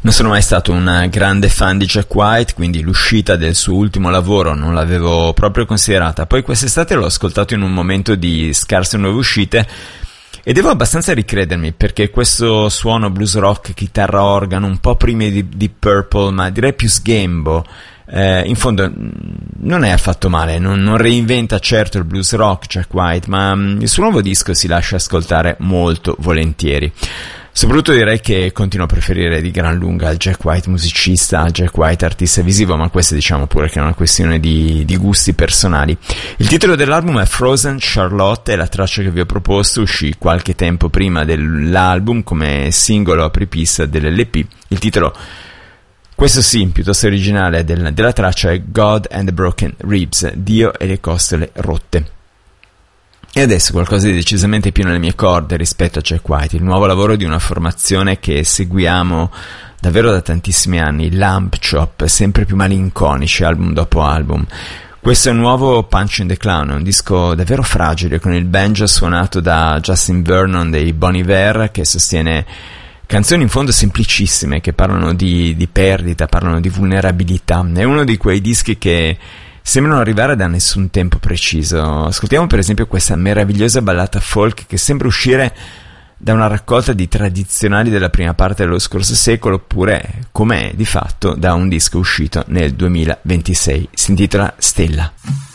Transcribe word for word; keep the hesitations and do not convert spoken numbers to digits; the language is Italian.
Non sono mai stato un grande fan di Jack White, quindi l'uscita del suo ultimo lavoro non l'avevo proprio considerata. Poi quest'estate l'ho ascoltato in un momento di scarse nuove uscite e devo abbastanza ricredermi, perché questo suono blues rock, chitarra organo, un po' prima di, di Purple, ma direi più sghembo, eh, in fondo non è affatto male, non, non reinventa certo il blues rock Jack White, ma mh, il suo nuovo disco si lascia ascoltare molto volentieri. Soprattutto direi che continuo a preferire di gran lunga il Jack White musicista al Jack White artista visivo, ma questo diciamo pure che è una questione di, di gusti personali. Il titolo dell'album è Frozen Charlotte e la traccia che vi ho proposto uscì qualche tempo prima dell'album come singolo apripista dell'L P. Il titolo, questo sì, piuttosto originale, del, della traccia è God and the Broken Ribs, Dio e le costole rotte. E adesso qualcosa di decisamente più nelle mie corde rispetto a Jack White, il nuovo lavoro di una formazione che seguiamo davvero da tantissimi anni, Lamp Chop, sempre più malinconici album dopo album. Questo è un nuovo Punch in the Clown, un disco davvero fragile con il banjo suonato da Justin Vernon dei Bon Iver, che sostiene canzoni in fondo semplicissime che parlano di, di perdita, parlano di vulnerabilità. È uno di quei dischi che sembrano arrivare da nessun tempo preciso. Ascoltiamo per esempio questa meravigliosa ballata folk che sembra uscire da una raccolta di tradizionali della prima parte dello scorso secolo, oppure, com'è di fatto, da un disco uscito nel duemilaventisei. Si intitola Stella.